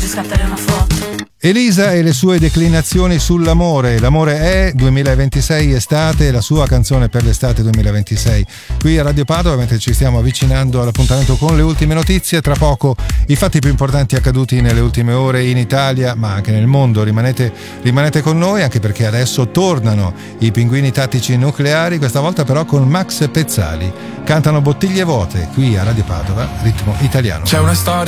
faccio scattare una foto. Elisa e le sue declinazioni sull'amore. L'amore è 2026 estate, la sua canzone per l'estate 2026. Qui a Radio Padova, mentre ci stiamo avvicinando all'appuntamento con le ultime notizie, tra poco i fatti più importanti accaduti nelle ultime ore in Italia, ma anche nel mondo. Rimanete con noi, anche perché adesso tornano i Pinguini Tattici Nucleari, questa volta però con Max Pezzali. Cantano Bottiglie vuote qui a Radio Padova, ritmo italiano. C'è una storia